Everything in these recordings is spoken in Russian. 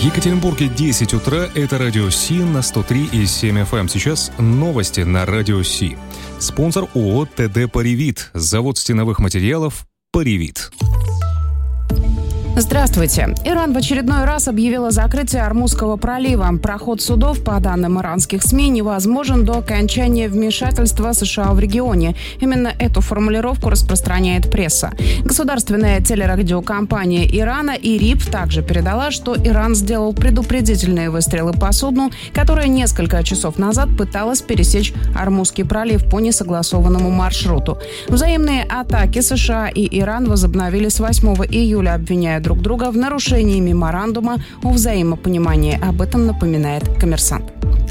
Екатеринбурге 10 утра. Это Радио Си на 103,7 FM. Сейчас новости на Радио Си. Спонсор ООО ТД «Паривит». Завод стеновых материалов «Паривит». Здравствуйте. Иран в очередной раз объявил о закрытии Ормузского пролива. Проход судов, по данным иранских СМИ, невозможен до окончания вмешательства США в регионе. Именно эту формулировку распространяет пресса. Государственная телерадиокомпания Ирана ИРИБ также передала, что Иран сделал предупредительные выстрелы по судну, которое несколько часов назад пыталось пересечь Ормузский пролив по несогласованному маршруту. Взаимные атаки США и Иран возобновили с 8 июля, обвиняя друг друга в нарушении меморандума о взаимопонимании. Об этом напоминает «Коммерсант».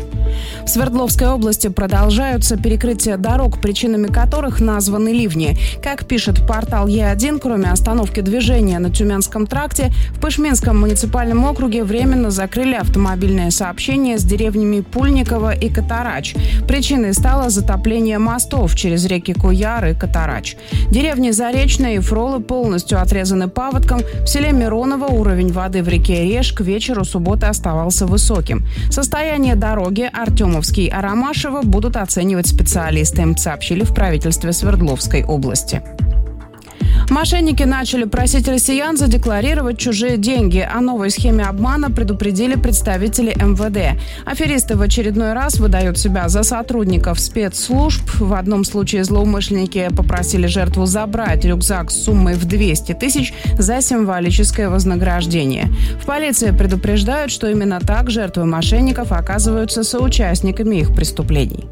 В Свердловской области продолжаются перекрытия дорог, причинами которых названы ливни. Как пишет портал Е1, кроме остановки движения на Тюменском тракте, в Пышминском муниципальном округе временно закрыли автомобильное сообщение с деревнями Пульниково и Катарач. Причиной стало затопление мостов через реки Куяр и Катарач. Деревни Заречная и Фролы полностью отрезаны паводком. В селе Мироново уровень воды в реке Реж к вечеру субботы оставался высоким. Состояние дороги Артемовский-Арамашево будут оценивать специалисты, сообщили в правительстве Свердловской области. Мошенники начали просить россиян задекларировать чужие деньги. О новой схеме обмана предупредили представители МВД. Аферисты в очередной раз выдают себя за сотрудников спецслужб. В одном случае злоумышленники попросили жертву забрать рюкзак с суммой в 200 тысяч за символическое вознаграждение. В полиции предупреждают, что именно так жертвы мошенников оказываются соучастниками их преступлений.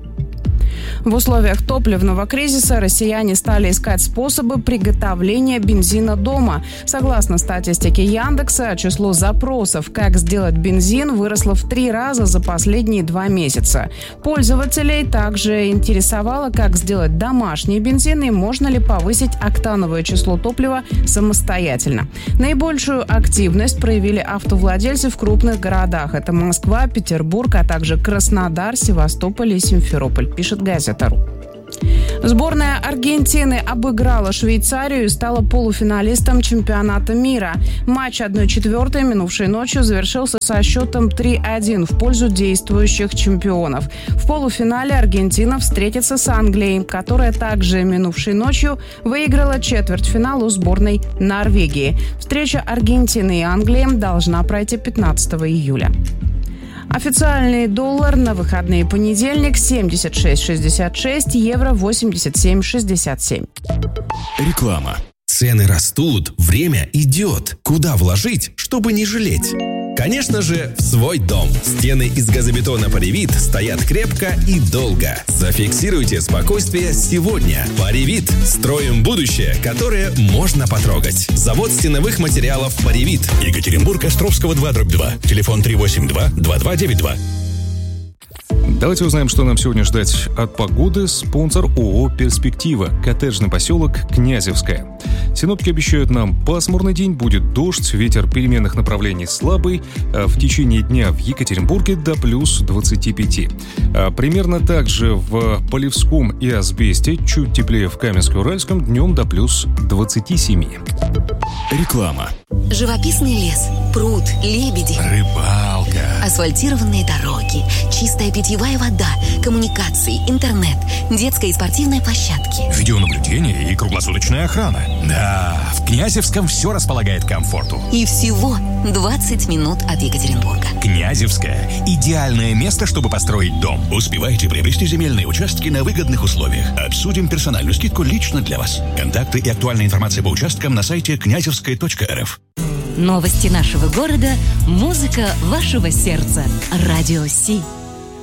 В условиях топливного кризиса россияне стали искать способы приготовления бензина дома. Согласно статистике Яндекса, число запросов «Как сделать бензин» выросло в 3 раза за последние 2 месяца. Пользователей также интересовало, как сделать домашний бензин и можно ли повысить октановое число топлива самостоятельно. Наибольшую активность проявили автовладельцы в крупных городах. Это Москва, Петербург, а также Краснодар, Севастополь и Симферополь, пишет газета «Ру». Сборная Аргентины обыграла Швейцарию и стала полуфиналистом чемпионата мира. Матч 1/4 минувшей ночью завершился со счетом 3-1 в пользу действующих чемпионов. В полуфинале Аргентина встретится с Англией, которая также минувшей ночью выиграла четвертьфинал у сборной Норвегии. Встреча Аргентины и Англии должна пройти 15 июля. Официальный доллар на выходные понедельник 76,66, евро 87,67. Реклама. Цены растут, время идет. Куда вложить, чтобы не жалеть? Конечно же, в свой дом. Стены из газобетона «Паривит» стоят крепко и долго. Зафиксируйте спокойствие сегодня. «Паривит» – строим будущее, которое можно потрогать. Завод стеновых материалов «Паривит». Екатеринбург, Островского 2/2. Телефон 382-2292. Давайте узнаем, что нам сегодня ждать от погоды. Спонсор ООО «Перспектива». Коттеджный поселок Князевская. Синоптики обещают нам пасмурный день, будет дождь, ветер переменных направлений слабый. В течение дня в Екатеринбурге до плюс 25. Примерно так же в Полевском и Асбесте, чуть теплее в Каменске-Уральском, днем до плюс 27. Реклама. Живописный лес, пруд, лебеди, Рыбалка. асфальтированные дороги, чистая питьевая вода, коммуникации, интернет, детская и спортивная площадки. Видеонаблюдение и круглосуточная охрана. Да, в Князевском все располагает к комфорту. И всего 20 минут от Екатеринбурга. Князевская – идеальное место, чтобы построить дом. Успевайте приобрести земельные участки на выгодных условиях. Обсудим персональную скидку лично для вас. Контакты и актуальная информация по участкам на сайте князевская.рф. Новости нашего города, музыка вашего сердца. Радио Си.